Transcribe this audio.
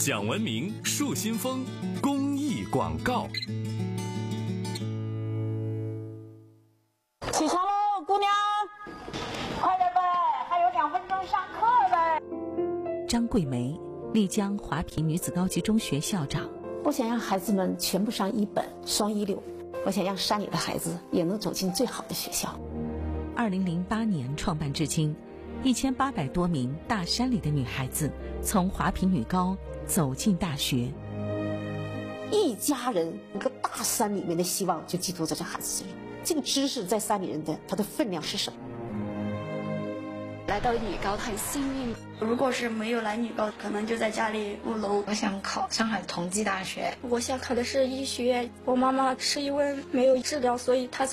讲文明树新风公益广告。 起床喽，姑娘，快点呗，还有2分钟上课呗。 张桂梅，丽江华坪女子高级中学校长。 我想让孩子们全部上一本双一流，我想让山里的孩子也能走进最好的学校。 2008年创办至今，1800多名大山里的女孩子从华坪女高走进大学。 一家人一个大山里面的希望就寄托在这孩子身上。这个知识在山里人的它的分量是什么？ 来到女高很幸运， 如果是没有来女高，可能就在家里务农。 我想考上海同济大学。 我想考的是医学院。我妈妈是因为没有治疗，所以她